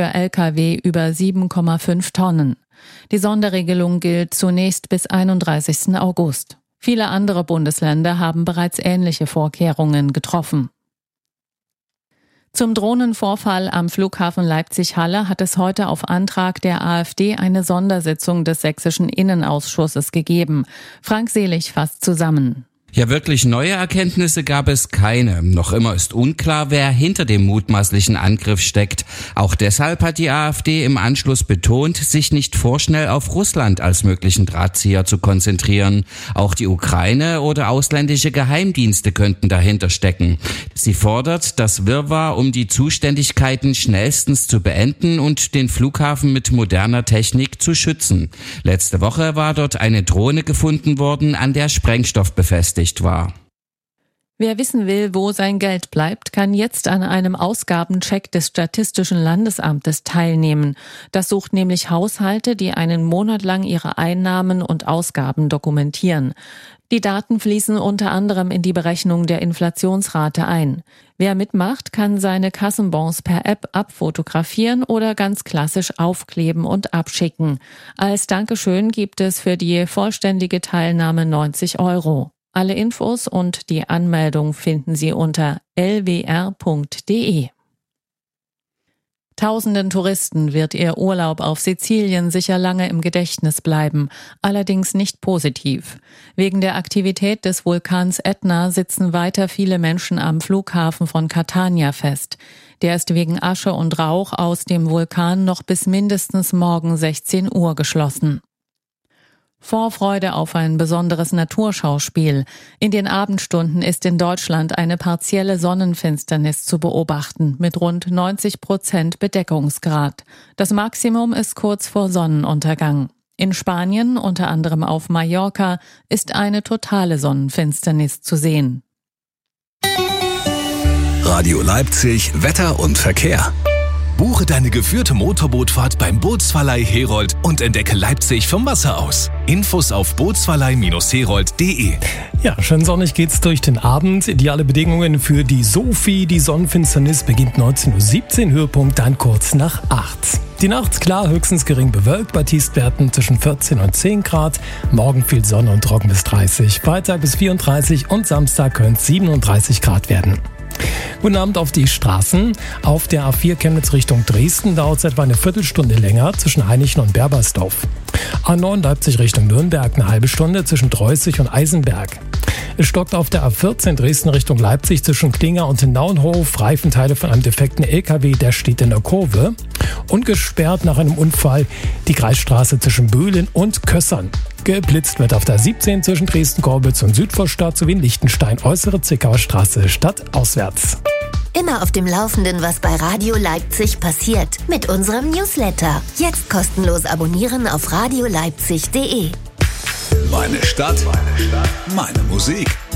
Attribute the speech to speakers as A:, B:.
A: Lkw über 7,5 Tonnen. Die Sonderregelung gilt zunächst bis 31. August. Viele andere Bundesländer haben bereits ähnliche Vorkehrungen getroffen. Zum Drohnenvorfall am Flughafen Leipzig-Halle hat es heute auf Antrag der AfD eine Sondersitzung des sächsischen Innenausschusses gegeben. Frank Selig fasst zusammen.
B: Ja, wirklich neue Erkenntnisse gab es keine. Noch immer ist unklar, wer hinter dem mutmaßlichen Angriff steckt. Auch deshalb hat die AfD im Anschluss betont, sich nicht vorschnell auf Russland als möglichen Drahtzieher zu konzentrieren. Auch die Ukraine oder ausländische Geheimdienste könnten dahinter stecken. Sie fordert, das Wirrwarr um die Zuständigkeiten schnellstens zu beenden und den Flughafen mit moderner Technik zu schützen. Letzte Woche war dort eine Drohne gefunden worden, an der Sprengstoff befestigt war.
A: Wer wissen will, wo sein Geld bleibt, kann jetzt an einem Ausgabencheck des Statistischen Landesamtes teilnehmen. Das sucht nämlich Haushalte, die einen Monat lang ihre Einnahmen und Ausgaben dokumentieren. Die Daten fließen unter anderem in die Berechnung der Inflationsrate ein. Wer mitmacht, kann seine Kassenbons per App abfotografieren oder ganz klassisch aufkleben und abschicken. Als Dankeschön gibt es für die vollständige Teilnahme 90 €. Alle Infos und die Anmeldung finden Sie unter lwr.de. Tausenden Touristen wird ihr Urlaub auf Sizilien sicher lange im Gedächtnis bleiben, allerdings nicht positiv. Wegen der Aktivität des Vulkans Ätna sitzen weiter viele Menschen am Flughafen von Catania fest. Der ist wegen Asche und Rauch aus dem Vulkan noch bis mindestens morgen 16 Uhr geschlossen. Vorfreude auf ein besonderes Naturschauspiel. In den Abendstunden ist in Deutschland eine partielle Sonnenfinsternis zu beobachten mit rund 90% Bedeckungsgrad. Das Maximum ist kurz vor Sonnenuntergang. In Spanien, unter anderem auf Mallorca, ist eine totale Sonnenfinsternis zu sehen.
C: Radio Leipzig, Wetter und Verkehr. Buche deine geführte Motorbootfahrt beim Bootsverleih Herold und entdecke Leipzig vom Wasser aus. Infos auf bootsverleih-herold.de.
D: Ja, schön sonnig geht's durch den Abend. Ideale Bedingungen für die Sophie. Die Sonnenfinsternis beginnt 19:17 Uhr, Höhepunkt dann kurz nach 8. Die Nacht klar, höchstens gering bewölkt bei Tiefstwerten zwischen 14 und 10 Grad. Morgen viel Sonne und trocken bis 30. Freitag bis 34 und Samstag können es 37 Grad werden. Guten Abend auf die Straßen. Auf der A4 Chemnitz Richtung Dresden dauert es etwa eine Viertelstunde länger zwischen Heinichen und Berbersdorf. A9 Leipzig Richtung Nürnberg eine halbe Stunde zwischen Dreußig und Eisenberg. Es stockt auf der A14 Dresden Richtung Leipzig zwischen Klinger und Nauenhof. Reifenteile von einem defekten LKW, der steht in der Kurve. Und gesperrt nach einem Unfall die Kreisstraße zwischen Böhlen und Kössern. Geblitzt wird auf der 17 zwischen Dresden-Gorbitz und Südvorstadt sowie in Lichtenstein Äußere Zickauer Straße stadtauswärts.
E: Immer auf dem Laufenden, was bei Radio Leipzig passiert. Mit unserem Newsletter. Jetzt kostenlos abonnieren auf radioleipzig.de.
C: Meine Stadt, meine Musik.